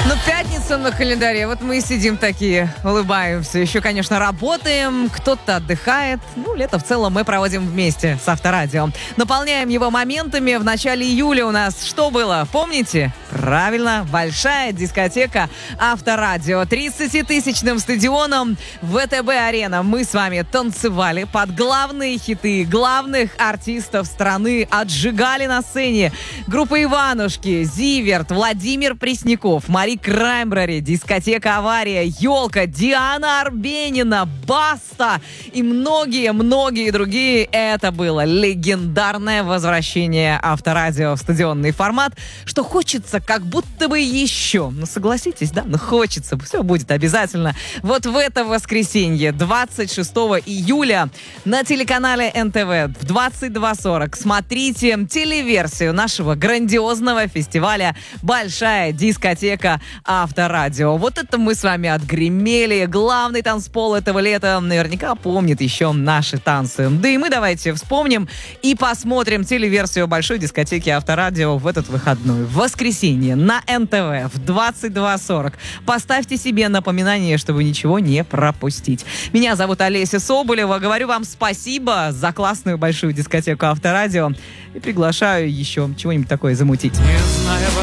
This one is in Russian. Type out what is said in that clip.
Ну, пятница на календаре. Вот мы и сидим такие, улыбаемся. Еще, конечно, работаем, кто-то отдыхает. Ну, лето в целом мы проводим вместе с Авторадио. Наполняем его моментами. В начале июля у нас что было? Помните? Правильно, большая дискотека Авторадио. 30-тысячным стадионом ВТБ-арена. Мы с вами танцевали под главные хиты главных артистов страны. Отжигали на сцене группа Иванушки, Зиверт, Владимир Пресняков, Мари Краймбрери, дискотека «Авария», «Елка», Диана Арбенина, Баста и многие-многие другие. Это было легендарное возвращение Авторадио в стадионный формат, что хочется как будто бы еще. Ну, согласитесь, да? Ну, хочется. Все будет обязательно. Вот в это воскресенье, 26 июля, на телеканале НТВ в 22:40 смотрите телеверсию нашего грандиозного фестиваля «Большая дискотека Авторадио». Вот это мы с вами отгремели. Главный танцпол этого лета наверняка помнит еще наши танцы. Да и мы давайте вспомним и посмотрим телеверсию большой дискотеки Авторадио в этот выходной. В воскресенье на НТВ в 22:40. Поставьте себе напоминание, чтобы ничего не пропустить. Меня зовут Олеся Соболева. Говорю вам спасибо за классную большую дискотеку Авторадио и приглашаю еще чего-нибудь такое замутить. Не зная